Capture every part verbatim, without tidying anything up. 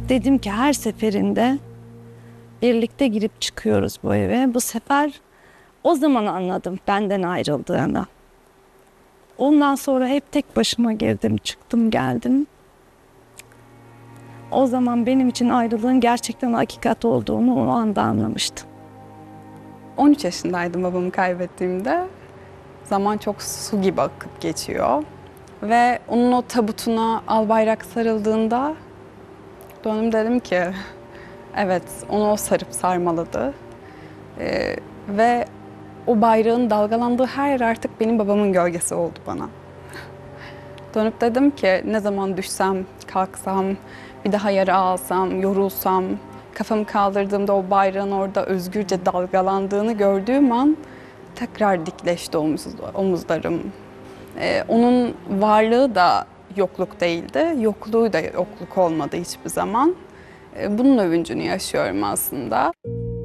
Dedim ki her seferinde birlikte girip çıkıyoruz bu eve. Bu sefer o zaman anladım benden ayrıldığını. Ondan sonra hep tek başıma girdim, çıktım, geldim. O zaman benim için ayrılığın gerçekten hakikat olduğunu o anda anlamıştım. on üç yaşındaydım babamı kaybettiğimde. Zaman çok su gibi akıp geçiyor. Ve onun o tabutuna al bayrak sarıldığında döndüm, dedim ki evet, onu o sarıp sarmaladı. Ee, ve o bayrağın dalgalandığı her yer artık benim babamın gölgesi oldu bana. Dönüp dedim ki ne zaman düşsem, kalksam, bir daha yara alsam, yorulsam, kafamı kaldırdığımda o bayrağın orada özgürce dalgalandığını gördüğüm an tekrar dikleşti omuz, omuzlarım. Ee, onun varlığı da yokluk değildi, yokluğu da yokluk olmadı hiçbir zaman. Ee, bunun övüncünü yaşıyorum aslında.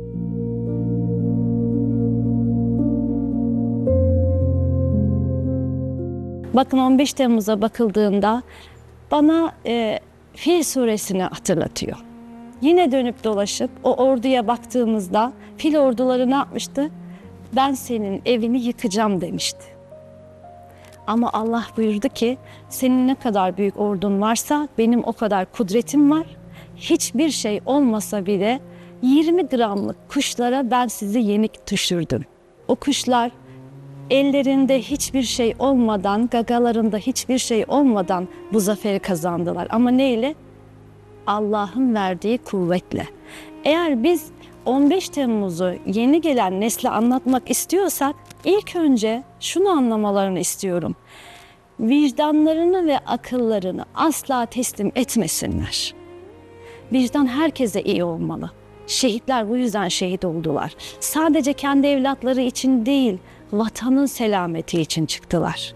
Bakın on beş Temmuz'a bakıldığında bana e, Fil suresini hatırlatıyor. Yine dönüp dolaşıp o orduya baktığımızda fil orduları ne yapmıştı? Ben senin evini yıkacağım demişti. Ama Allah buyurdu ki senin ne kadar büyük ordun varsa benim o kadar kudretim var. Hiçbir şey olmasa bile yirmi gramlık kuşlara ben sizi yenik düşürdüm. O kuşlar ellerinde hiçbir şey olmadan, gagalarında hiçbir şey olmadan bu zaferi kazandılar. Ama neyle? Allah'ın verdiği kuvvetle. Eğer biz on beş Temmuz'u yeni gelen nesle anlatmak istiyorsak ilk önce şunu anlamalarını istiyorum. Vicdanlarını ve akıllarını asla teslim etmesinler. Vicdan herkese iyi olmalı. Şehitler bu yüzden şehit oldular. Sadece kendi evlatları için değil, vatanın selameti için çıktılar.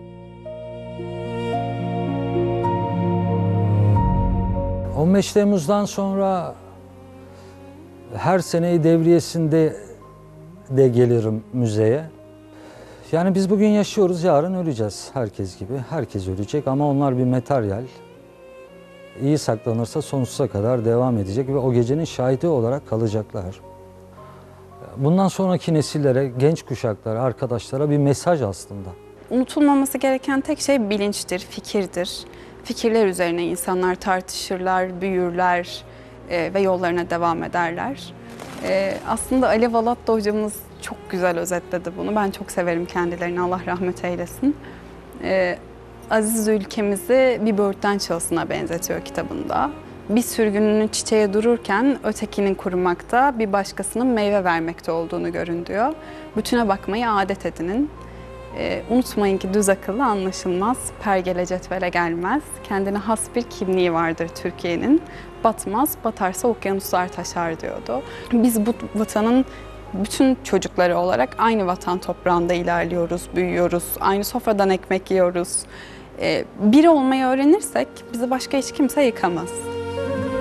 on beş Temmuz'dan sonra her sene devriyesinde de gelirim müzeye. Yani biz bugün yaşıyoruz, yarın öleceğiz herkes gibi. Herkes ölecek ama onlar bir materyal. İyi saklanırsa sonsuza kadar devam edecek ve o gecenin şahidi olarak kalacaklar. Bundan sonraki nesillere, genç kuşaklara, arkadaşlara bir mesaj aslında. Unutulmaması gereken tek şey bilinçtir, fikirdir. Fikirler üzerine insanlar tartışırlar, büyürler e, ve yollarına devam ederler. E, aslında Alev Alatlı hocamız çok güzel özetledi bunu. Ben çok severim kendilerini, Allah rahmet eylesin. E, Aziz ülkemizi bir böğürtlen çalısına benzetiyor kitabında. Bir sürgününün çiçeğe dururken ötekinin kurumakta, bir başkasının meyve vermekte olduğunu görün diyor. Bütüne bakmayı adet edinin. Ee, unutmayın ki düz akıllı anlaşılmaz, pergele cetvele gelmez. Kendine has bir kimliği vardır Türkiye'nin. Batmaz, batarsa okyanuslar taşar diyordu. Biz bu vatanın bütün çocukları olarak aynı vatan toprağında ilerliyoruz, büyüyoruz, aynı sofradan ekmek yiyoruz. Ee, biri olmayı öğrenirsek bizi başka hiç kimse yıkamaz.